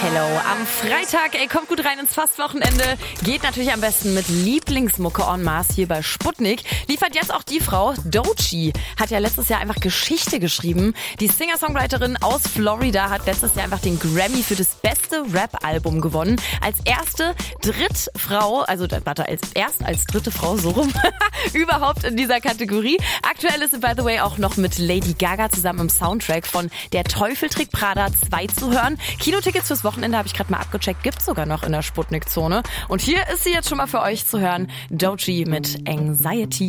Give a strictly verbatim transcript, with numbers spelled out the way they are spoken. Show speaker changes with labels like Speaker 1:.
Speaker 1: Hello, am Freitag, ey, kommt gut rein ins Fastwochenende. Geht natürlich am besten mit Lieblingsmucke en masse hier bei Sputnik. Liefert jetzt auch die Frau Doechii. Hat ja letztes Jahr einfach Geschichte geschrieben. Die Singer-Songwriterin aus Florida hat letztes Jahr einfach den Grammy für das beste Rap-Album gewonnen. Als erste Drittfrau, also warte, als erst als dritte Frau, so rum, überhaupt in dieser Kategorie. Aktuell ist sie, by the way, auch noch mit Lady Gaga zusammen im Soundtrack von Der Teufel trägt Prada zwei zu hören. Kinotickets fürs Wochenende habe ich gerade mal abgecheckt, gibt's sogar noch in der Sputnik-Zone. Und hier ist sie jetzt schon mal für euch zu hören, Doechii mit Anxiety.